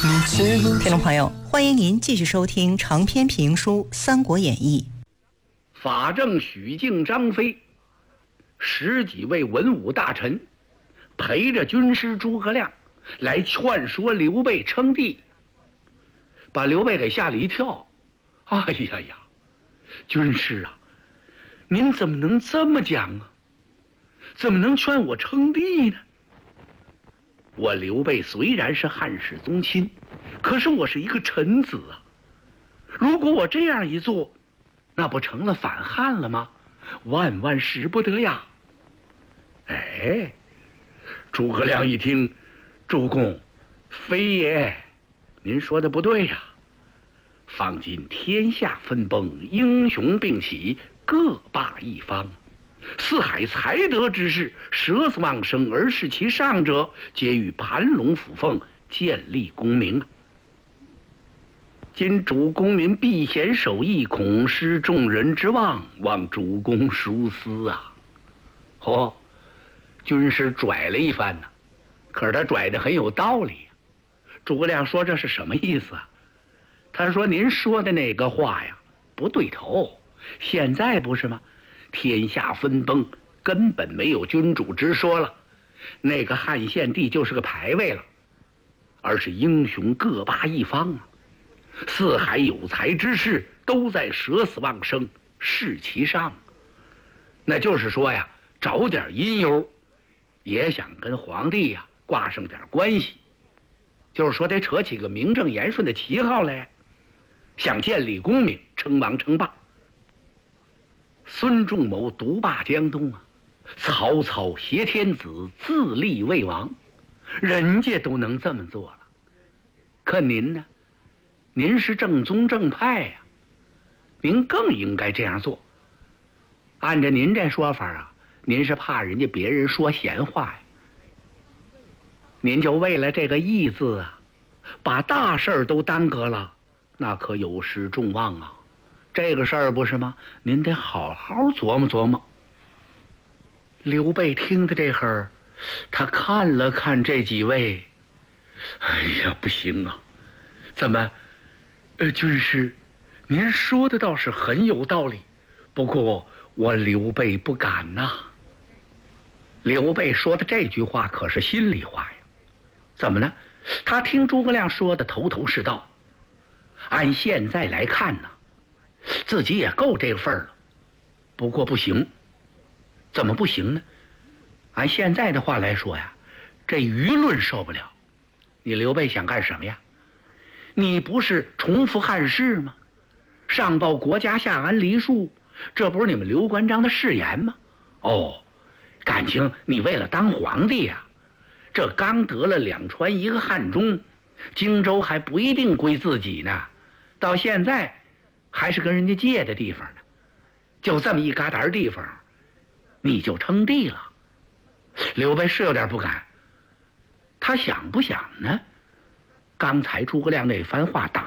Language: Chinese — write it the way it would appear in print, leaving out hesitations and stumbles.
听众朋友，欢迎您继续收听长篇评书《三国演义》。 法正、许敬、张飞10几位文武大臣陪着军师诸葛亮来劝说刘备称帝，把刘备给吓了一跳。哎呀呀，军师啊，您怎么能这么讲啊？怎么能劝我称帝呢？我刘备虽然是汉室宗亲，可是我是一个臣子啊。如果我这样一做，那不成了反汉了吗？万万使不得呀！哎，诸葛亮一听，主公，非也，您说的不对呀。方今天下分崩，英雄并起，各霸一方。四海才德之士，舍死忘生而视其上者，皆欲盘龙附凤，建立功名。今主公民避嫌守义，恐失众人之望，望主公疏思啊！军师拽了一番呢，可是他拽得很有道理。诸葛亮说这是什么意思啊？他说您说的那个话呀，不对头。现在不是吗？天下分崩，根本没有君主之说了，那个汉献帝就是个牌位了，而是英雄各霸一方啊！四海有才之士都在舍死忘生，视其上。那就是说呀，找点因由，也想跟皇帝呀挂上点关系，就是说得扯起个名正言顺的旗号来，想建立功名，称王称霸。孙仲谋独霸江东啊，曹操挟天子自立魏王，人家都能这么做了，可您呢？您是正宗正派呀，您更应该这样做。按照您这说法啊，您是怕人家别人说闲话呀。您就为了这个义字啊，把大事儿都耽搁了，那可有失众望啊。这个事儿不是吗？您得好好琢磨琢磨。刘备听的这会儿，他看了看这几位，哎呀，不行啊！怎么，军师，您说的倒是很有道理，不过我刘备不敢呐。刘备说的这句话可是心里话呀。怎么呢？他听诸葛亮说的头头是道，按现在来看呢，自己也够这份儿了，不过不行。怎么不行呢？按现在的话来说呀，这舆论受不了。你刘备想干什么呀？你不是重复汉室吗？上报国家，下安黎庶，这不是你们刘关张的誓言吗？感情你为了当皇帝呀，这刚得了2川1个汉中，荆州还不一定归自己呢，到现在还是跟人家借的地方呢，就这么一疙瘩地方，你就称帝了。刘备是有点不敢，他想不想呢？刚才诸葛亮那番话打